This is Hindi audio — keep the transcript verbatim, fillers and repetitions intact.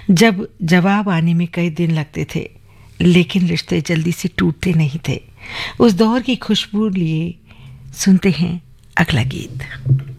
जब जवाब आने में कई दिन लगते थे, लेकिन रिश्ते जल्दी से टूटते नहीं थे। उस दौर की खुशबू लिए सुनते हैं अगला गीत।